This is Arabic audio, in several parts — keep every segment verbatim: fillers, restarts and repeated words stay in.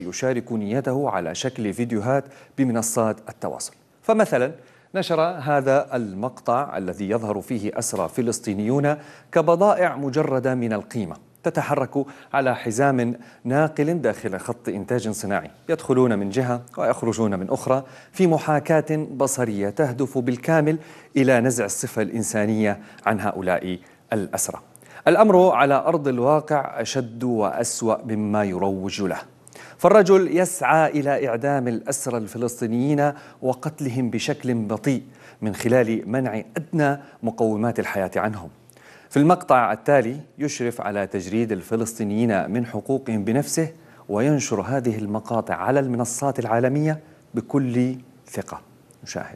يشارك نيته على شكل فيديوهات بمنصات التواصل. فمثلا نشر هذا المقطع الذي يظهر فيه أسرى فلسطينيون كبضائع مجردة من القيمة تتحرك على حزام ناقل داخل خط إنتاج صناعي، يدخلون من جهة ويخرجون من أخرى في محاكاة بصرية تهدف بالكامل إلى نزع الصفة الإنسانية عن هؤلاء الأسرى. الأمر على أرض الواقع أشد وأسوأ مما يروج له، فالرجل يسعى إلى إعدام الأسرى الفلسطينيين وقتلهم بشكل بطيء من خلال منع أدنى مقومات الحياة عنهم. في المقطع التالي يشرف على تجريد الفلسطينيين من حقوقهم بنفسه، وينشر هذه المقاطع على المنصات العالمية بكل ثقة. نشاهد.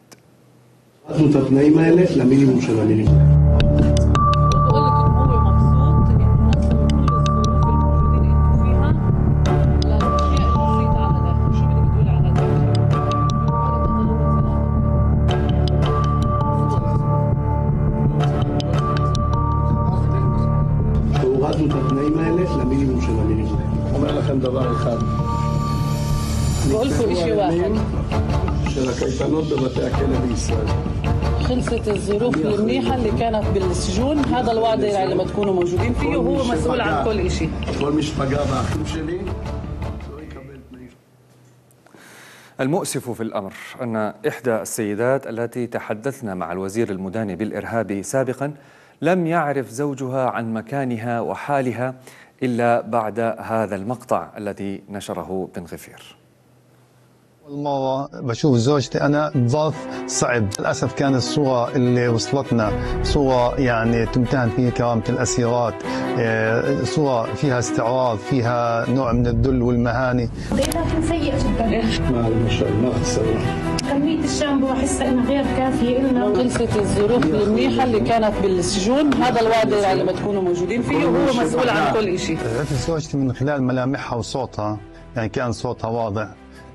למינימום של המינימום. אומר לכם דבר אחד. بقولكم إشي واحد. של הקייטנות בבתי הכלא בישראל. خلصت الظروف المنيحة اللي كانت بالسجون، هذا الوعد لما تكونوا موجودين فيه، وهو مسؤول عن كل إشي. כל מי שפגע באחים שלי לא יקבל תנאים. المؤسف في الأمر أن إحدى السيدات التي تحدثنا مع الوزير المداني بالإرهاب سابقا لم يعرف زوجها عن مكانها وحالها إلا بعد هذا المقطع الذي نشره بن غفير. والله بشوف زوجتي أنا بظرف صعب. للأسف كانت الصورة اللي وصلتنا صورة يعني تمتهن فيها كرامة الأسيرات، صورة فيها استعراض، فيها نوع من الذل والمهانة. لكن سيء جدا. ما ما شاء الله خسرنا. كمية الشامبو أحسها إنها غير كافية إلنا. خلصت الظروف المنيحة اللي كانت بالسجون، هذا الوعد لما تكونوا موجودين فيه، وهو مسؤول عن كل شيء. عرفت زوجتي من خلال ملامحها وصوتها، يعني كان صوتها واضح.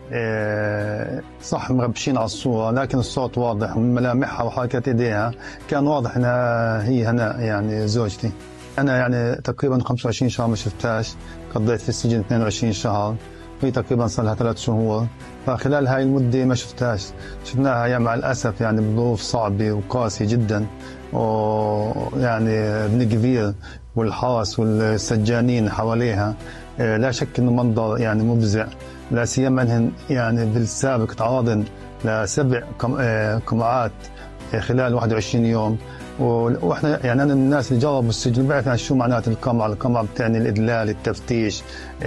صح مربشين على الصورة لكن الصوت واضح، ومن ملامحها وحركات ايديها كان واضح انها هي هنا يعني زوجتي. انا يعني تقريبا خمسة وعشرين شهر ما شفتهاش، قضيت في السجن اثنين وعشرين شهر، وهي تقريبا صار لها ثلاث شهور، فخلال هاي المدة ما شفتهاش. شفناها يعني مع الاسف يعني بظروف صعبة وقاسية جدا، ويعني ابن كبير والحرس والسجانين حواليها، لا شك انه منظر يعني مفزع، لا سيما انهن يعني بالسابق تعرضن لسبع قمعات خلال واحد وعشرين يوم. واحنا يعني انا من الناس اللي جربوا السجن بعرف يعني شو معنات القمع. القمع بتعني الادلال، التفتيش،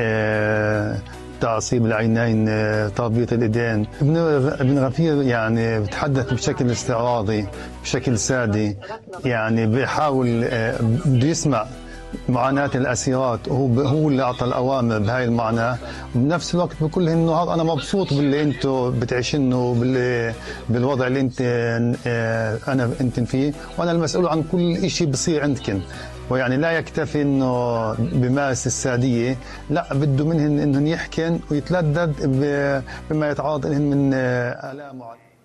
تعصيب العينين، تربيط الايدين. ابن ابن غفير يعني بتحدث بشكل استعراضي، بشكل سادي، يعني بيحاول بده يسمع معاناة الأسيرات، هو هو اللي أعطى الأوامر بهاي المعنى. وبنفس الوقت بقول لهم إنه أنا مبسوط باللي أنتم بتعيشنه، باللي بالوضع اللي أنت أنا أنت فيه، وأنا المسؤول عن كل شيء بصير عندكم. ويعني لا يكتفي إنه بمارس السادية، لا بده منهن إنهم يحكن ويتلذذ بما يتعرض لهم من آلام.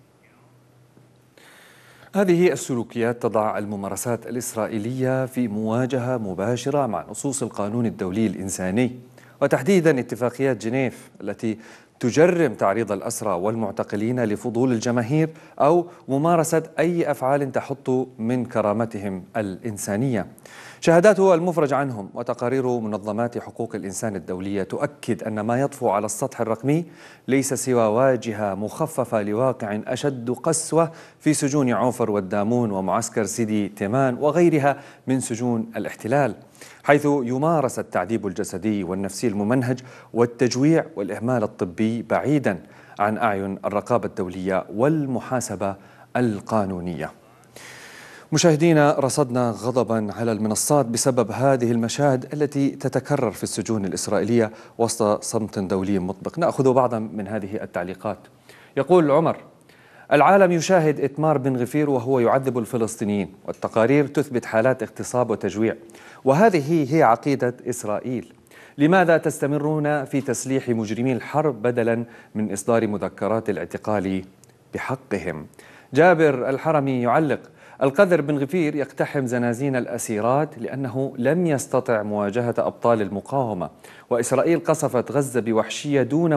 هذه السلوكيات تضع الممارسات الإسرائيلية في مواجهة مباشرة مع نصوص القانون الدولي الإنساني، وتحديدا اتفاقيات جنيف التي تجرم تعريض الأسرى والمعتقلين لفضول الجماهير أو ممارسة أي أفعال تحط من كرامتهم الإنسانية. شهاداته المفرج عنهم وتقارير منظمات حقوق الإنسان الدولية تؤكد أن ما يطفو على السطح الرقمي ليس سوى واجهة مخففة لواقع أشد قسوة في سجون عوفر والدامون ومعسكر سيدي تيمان وغيرها من سجون الاحتلال، حيث يمارس التعذيب الجسدي والنفسي الممنهج والتجويع والإهمال الطبي بعيدا عن أعين الرقابة الدولية والمحاسبة القانونية. مشاهدينا، رصدنا غضبا على المنصات بسبب هذه المشاهد التي تتكرر في السجون الإسرائيلية وسط صمت دولي مطبق. نأخذ بعضا من هذه التعليقات. يقول عمر: العالم يشاهد إتمار بن غفير وهو يعذب الفلسطينيين، والتقارير تثبت حالات اغتصاب وتجويع، وهذه هي عقيدة إسرائيل. لماذا تستمرون في تسليح مجرمي الحرب بدلا من إصدار مذكرات الاعتقال بحقهم؟ جابر الحرمي يعلق: القذر بن غفير يقتحم زنازين الأسيرات لأنه لم يستطع مواجهة أبطال المقاومة، وإسرائيل قصفت غزة بوحشية دون